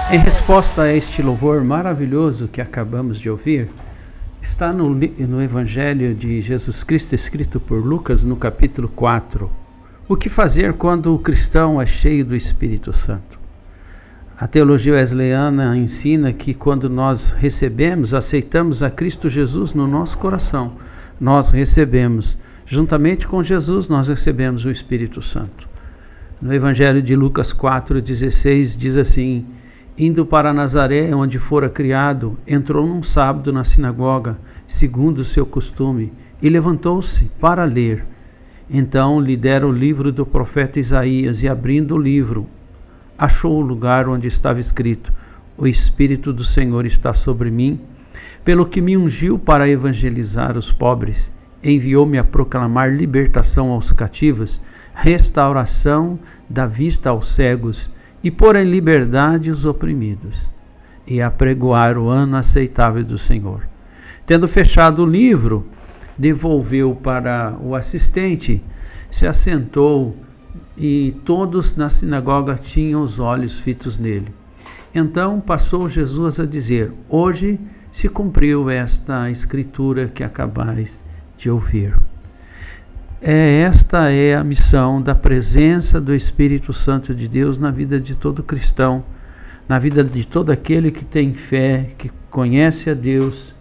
Em resposta a este louvor maravilhoso que acabamos de ouvir, está no Evangelho de Jesus Cristo, escrito por Lucas, no capítulo 4. O que fazer quando o cristão é cheio do Espírito Santo? A teologia wesleyana ensina que quando nós recebemos, aceitamos a Cristo Jesus no nosso coração, nós recebemos, juntamente com Jesus, nós recebemos o Espírito Santo. No Evangelho de Lucas 4,16 diz assim: indo para Nazaré, onde fora criado, entrou num sábado na sinagoga, segundo o seu costume, e levantou-se para ler. Então lhe deram o livro do profeta Isaías, e abrindo o livro, achou o lugar onde estava escrito: o Espírito do Senhor está sobre mim, pelo que me ungiu para evangelizar os pobres, enviou-me a proclamar libertação aos cativos, restauração da vista aos cegos, e pôr em liberdade os oprimidos, e apregoar o ano aceitável do Senhor. Tendo fechado o livro, devolveu para o assistente, se assentou, e todos na sinagoga tinham os olhos fitos nele. Então passou Jesus a dizer: hoje se cumpriu esta escritura que acabais de ouvir. Esta é a missão da presença do Espírito Santo de Deus na vida de todo cristão, na vida de todo aquele que tem fé, que conhece a Deus,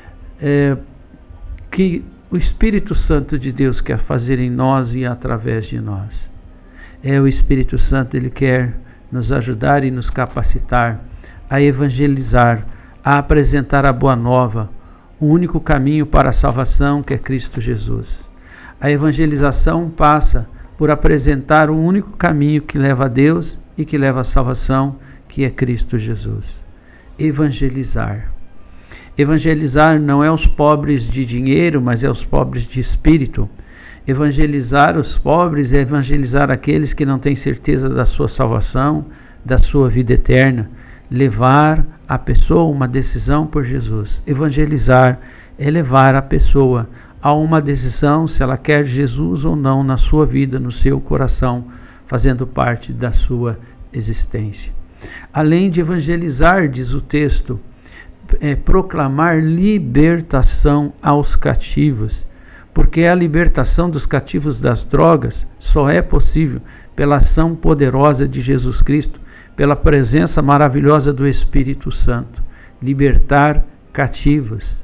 que o Espírito Santo de Deus quer fazer em nós e através de nós. O Espírito Santo, ele quer nos ajudar e nos capacitar a evangelizar, a apresentar a boa nova, o único caminho para a salvação, que é Cristo Jesus. A evangelização passa por apresentar o único caminho que leva a Deus e que leva à salvação, que é Cristo Jesus. Evangelizar. Evangelizar não é os pobres de dinheiro, mas é os pobres de espírito. Evangelizar os pobres é evangelizar aqueles que não têm certeza da sua salvação, da sua vida eterna. Levar a pessoa uma decisão por Jesus. Evangelizar é levar a pessoa a uma decisão se ela quer Jesus ou não na sua vida, no seu coração, fazendo parte da sua existência. Além de evangelizar, diz o texto, proclamar libertação aos cativos, porque a libertação dos cativos das drogas só é possível pela ação poderosa de Jesus Cristo, pela presença maravilhosa do Espírito Santo. Libertar cativos.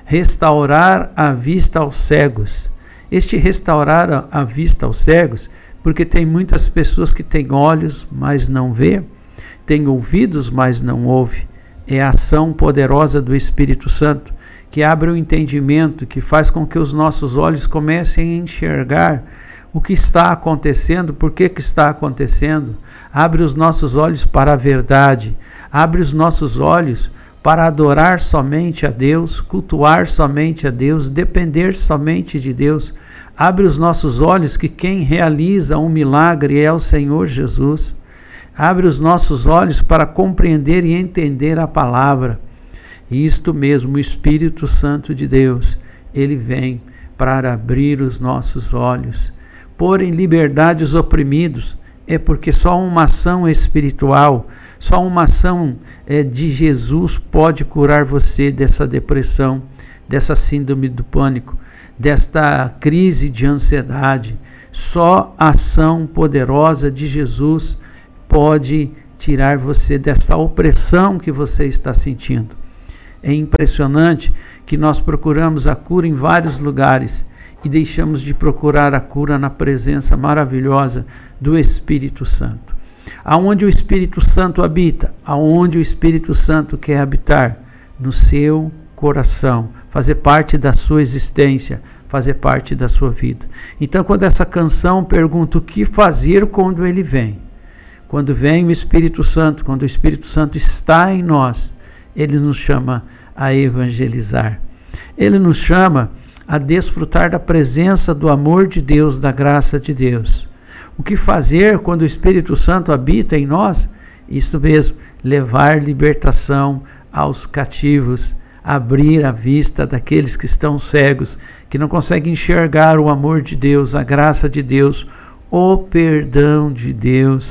Restaurar a vista aos cegos. Este restaurar a vista aos cegos, porque tem muitas pessoas que têm olhos, mas não vê, têm ouvidos, mas não ouve. É a ação poderosa do Espírito Santo, que abre o entendimento, que faz com que os nossos olhos comecem a enxergar o que está acontecendo, por que está acontecendo. Abre os nossos olhos para a verdade, abre os nossos olhos para adorar somente a Deus, cultuar somente a Deus, depender somente de Deus. Abre os nossos olhos que quem realiza um milagre é o Senhor Jesus. Abre os nossos olhos para compreender e entender a palavra. E isto mesmo, o Espírito Santo de Deus, ele vem para abrir os nossos olhos, pôr em liberdade os oprimidos. É porque só uma ação espiritual, só uma ação de Jesus pode curar você dessa depressão, dessa síndrome do pânico, desta crise de ansiedade. Só a ação poderosa de Jesus pode tirar você dessa opressão que você está sentindo. É impressionante que nós procuramos a cura em vários lugares e deixamos de procurar a cura na presença maravilhosa do Espírito Santo. Aonde o Espírito Santo habita, aonde o Espírito Santo quer habitar, no seu coração, fazer parte da sua existência, fazer parte da sua vida. Então, quando essa canção pergunta o que fazer quando ele vem, quando vem o Espírito Santo, quando o Espírito Santo está em nós, ele nos chama a evangelizar. Ele nos chama a desfrutar da presença do amor de Deus, da graça de Deus. O que fazer quando o Espírito Santo habita em nós? Isto mesmo, levar libertação aos cativos, abrir a vista daqueles que estão cegos, que não conseguem enxergar o amor de Deus, a graça de Deus, o perdão de Deus,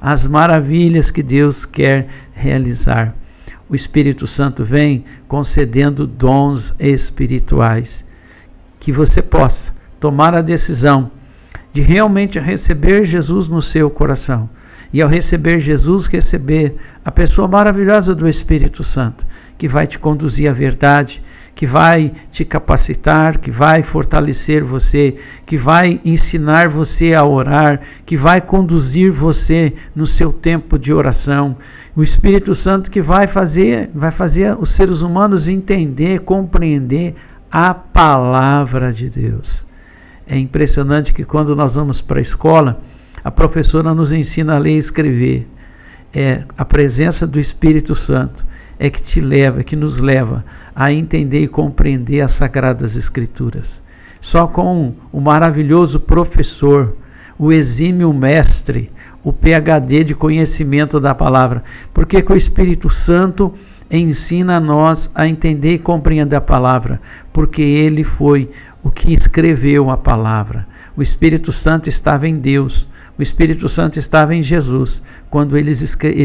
as maravilhas que Deus quer realizar. O Espírito Santo vem concedendo dons espirituais, que você possa tomar a decisão de realmente receber Jesus no seu coração. E ao receber Jesus, receber a pessoa maravilhosa do Espírito Santo, que vai te conduzir à verdade, que vai te capacitar, que vai fortalecer você, que vai ensinar você a orar, que vai conduzir você no seu tempo de oração. O Espírito Santo que vai fazer os seres humanos entender, compreender a palavra de Deus. É impressionante que quando nós vamos para a escola, a professora nos ensina a ler e escrever. A presença do Espírito Santo é que te leva, que nos leva a entender e compreender as Sagradas Escrituras. Só com o maravilhoso professor, o exímio mestre, o PhD de conhecimento da palavra, porque o Espírito Santo ensina a nós a entender e compreender a palavra, porque ele foi o que escreveu a palavra. O Espírito Santo estava em Deus, o Espírito Santo estava em Jesus, quando eles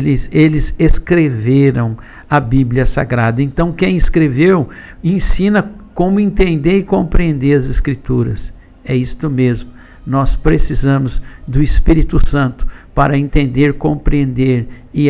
escreveram a Bíblia Sagrada. Então, quem escreveu, ensina como entender e compreender as Escrituras. É isto mesmo. Nós precisamos do Espírito Santo para entender, compreender e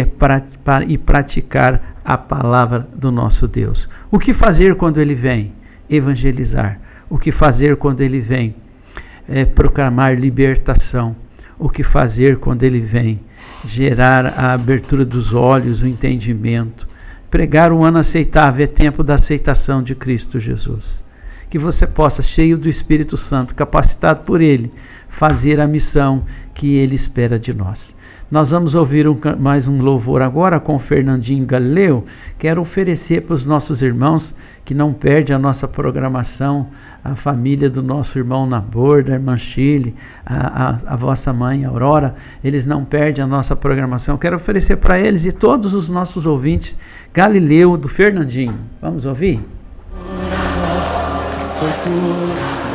praticar a palavra do nosso Deus. O que fazer quando ele vem? Evangelizar. O que fazer quando ele vem? Proclamar libertação. O que fazer quando ele vem? Gerar a abertura dos olhos, o entendimento. Pregar um ano aceitável, é tempo da aceitação de Cristo Jesus. Que você possa, cheio do Espírito Santo, capacitado por Ele, fazer a missão que Ele espera de nós. Nós vamos ouvir mais um louvor agora com o Fernandinho Galileu. Quero oferecer para os nossos irmãos que não perdem a nossa programação, a família do nosso irmão Nabor, da irmã Chile, a vossa mãe Aurora, eles não perdem a nossa programação. Quero oferecer para eles e todos os nossos ouvintes Galileu do Fernandinho. Vamos ouvir? Foi por